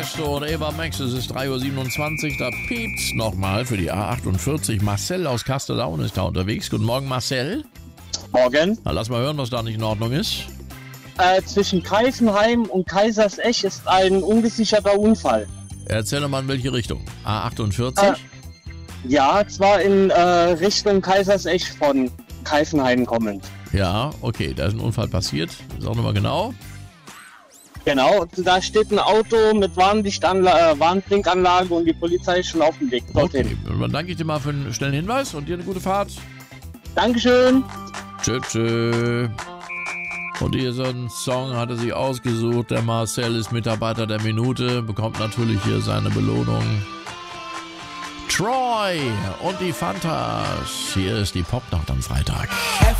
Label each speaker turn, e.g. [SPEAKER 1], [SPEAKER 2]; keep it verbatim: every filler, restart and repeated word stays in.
[SPEAKER 1] Tiesto und Eva Max, es ist drei Uhr siebenundzwanzig, da piept's nochmal für die A achtundvierzig. Marcel aus Kastellaun ist da unterwegs. Guten Morgen, Marcel.
[SPEAKER 2] Morgen.
[SPEAKER 1] Na, lass mal hören, was da nicht in Ordnung ist.
[SPEAKER 2] Äh, zwischen Greifenheim und Kaisersesch ist ein ungesicherter Unfall.
[SPEAKER 1] Erzähl doch mal, in welche Richtung. A achtundvierzig?
[SPEAKER 2] Äh, ja, zwar in äh, Richtung Kaisersesch von Greifenheim kommend.
[SPEAKER 1] Ja, okay, da ist ein Unfall passiert. Sag nochmal genau.
[SPEAKER 2] Genau, da steht ein Auto mit Warnlichtanla- äh, Warnblinkanlage und die Polizei ist schon auf dem Weg dorthin.
[SPEAKER 1] Okay, dann danke ich dir mal für einen schnellen Hinweis und dir eine gute Fahrt.
[SPEAKER 2] Dankeschön.
[SPEAKER 1] Tschö, tschö. Und hier so einen Song hat er sich ausgesucht. Der Marcel ist Mitarbeiter der Minute, bekommt natürlich hier seine Belohnung. Troy und die Fantas. Hier ist die Popnacht am Freitag.